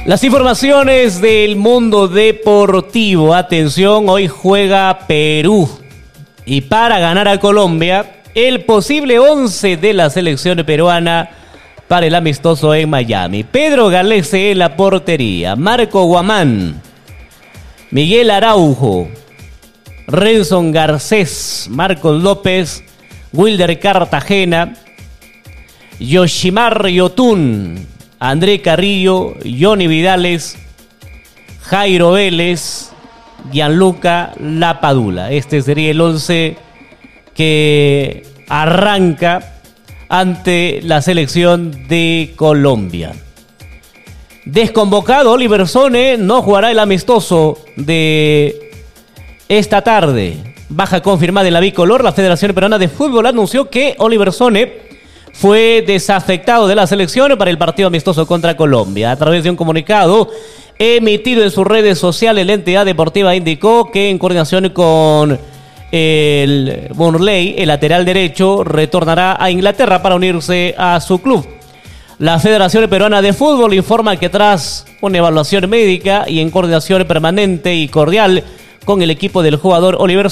Las informaciones del mundo deportivo. Atención, hoy juega Perú. Y para ganar a Colombia, el posible 11 de la selección peruana para el amistoso en Miami. Pedro Galese en la portería. Marco Guamán. Miguel Araujo. Renson Garcés. Marcos López. Wilder Cartagena. Yoshimar Yotun. André Carrillo, Johnny Vidales, Jairo Vélez, Gianluca Lapadula. Este sería el 11 que arranca ante la selección de Colombia. Desconvocado, Oliver Sone no jugará el amistoso de esta tarde. Baja confirmada en la bicolor. La Federación Peruana de Fútbol anunció que Oliver Sone fue desafectado de la selección para el partido amistoso contra Colombia. A través de un comunicado emitido en sus redes sociales, la entidad deportiva indicó que en coordinación con el Burnley, el lateral derecho retornará a Inglaterra para unirse a su club. La Federación Peruana de Fútbol informa que tras una evaluación médica y en coordinación permanente y cordial con el equipo del jugador Oliver